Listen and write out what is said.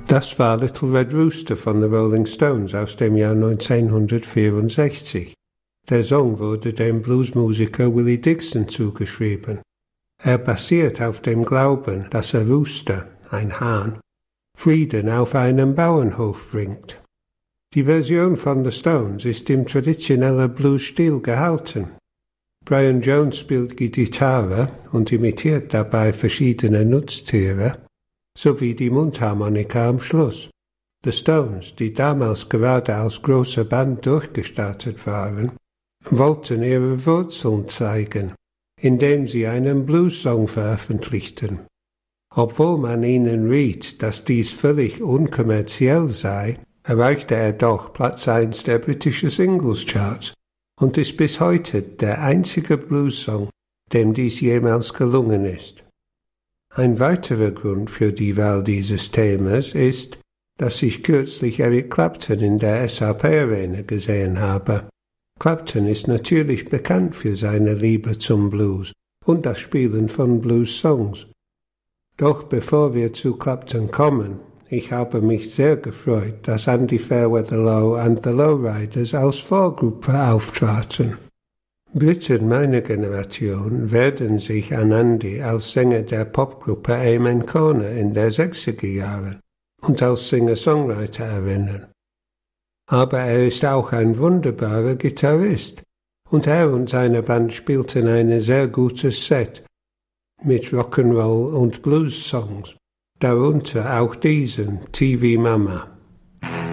Das war Little Red Rooster von The Rolling Stones aus dem Jahr 1964. Der Song wurde dem Bluesmusiker Willie Dixon zugeschrieben. Er basiert auf dem Glauben, dass ein Rooster, ein Hahn, Frieden auf einem Bauernhof bringt. Die Version von The Stones ist im traditionellen Blues-Stil gehalten. Brian Jones spielt Gitarre und imitiert dabei verschiedene Nutztiere, sowie die Mundharmonika am Schluss. The Stones, die damals gerade als große Band durchgestartet waren, wollten ihre Wurzeln zeigen, indem sie einen Blues-Song veröffentlichten. Obwohl man ihnen riet, dass dies völlig unkommerziell sei, erreichte er doch Platz 1 der britischen Singles-Charts und ist bis heute der einzige Blues-Song, dem dies jemals gelungen ist. Ein weiterer Grund für die Wahl dieses Themas ist, dass ich kürzlich Eric Clapton in der SAP Arena gesehen habe. Clapton ist natürlich bekannt für seine Liebe zum Blues und das Spielen von Blues-Songs. Doch bevor wir zu Clapton kommen, ich habe mich sehr gefreut, dass Andy Fairweather Low and the Lowriders als Vorgruppe auftraten. Briten meiner Generation werden sich an Andy als Sänger der Popgruppe Amen Corner in der 60er Jahren und als Singer-Songwriter erinnern. Aber er ist auch ein wunderbarer Gitarrist und er und seine Band spielten ein sehr gutes Set mit Rock'n'Roll und Blues-Songs, darunter auch diesen TV Mama.